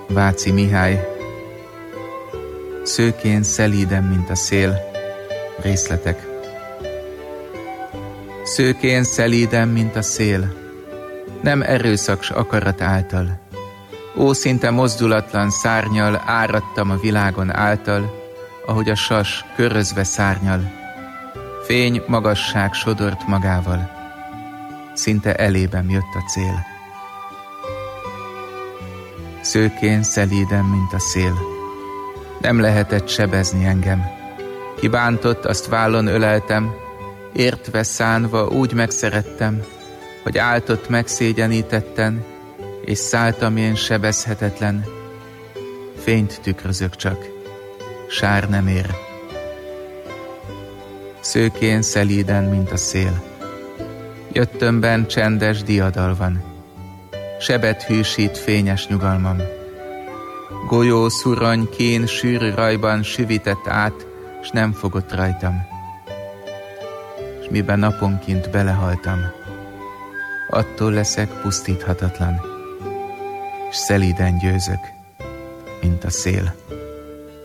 Váci Mihály. Szőkén szelíden, mint a szél. Részletek. Szőkén szelíden, mint a szél, nem erőszak s akarat által. Ószinte mozdulatlan szárnyal áradtam a világon által, ahogy a sas körözve szárnyal. Fény, magasság sodort magával, szinte elébem jött a cél. Szőkén szelíden, mint a szél, nem lehetett sebezni engem. Ki bántott, azt vállon öleltem, értve szánva úgy megszerettem, hogy áltott megszégyenítetten, és szálltam én sebezhetetlen. Fényt tükrözök csak, sár nem ér. Szőkén szelíden, mint a szél, jöttömben csendes diadal van, sebet hűsít fényes nyugalmam. Golyó, szurony, kén sűrű rajban süvitett át, s nem fogott rajtam. S miben naponként belehaltam, attól leszek pusztíthatatlan, s szelíden győzök, mint a szél.